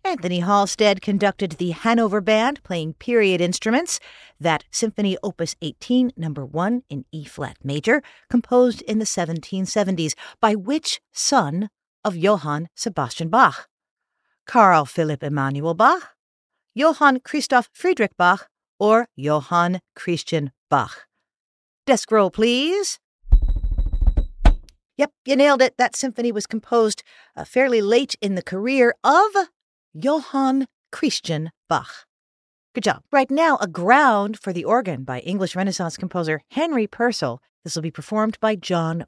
Anthony Halstead conducted the Hanover Band, playing period instruments. That Symphony Opus 18, number 1 in E-flat major, composed in the 1770s, by which son of Johann Sebastian Bach? Carl Philipp Emanuel Bach, Johann Christoph Friedrich Bach, or Johann Christian Bach? Desk roll, please. Yep, you nailed it. That symphony was composed fairly late in the career of Johann Christian Bach. Good job. Right now, a ground for the organ by English Renaissance composer Henry Purcell. This will be performed by John